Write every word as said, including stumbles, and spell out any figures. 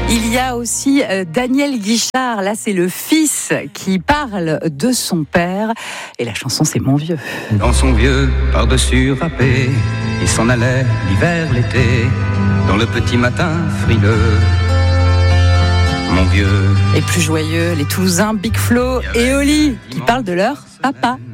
Il y a aussi euh, Daniel Guichard, là c'est le fils qui parle de son père et la chanson c'est Mon vieux. Dans son vieux par-dessus râpé, il s'en allait l'hiver, l'été, dans le petit matin frileux. Mon vieux. Et plus joyeux, les Toulousains Big Flo et Oli qui parlent de leur papa.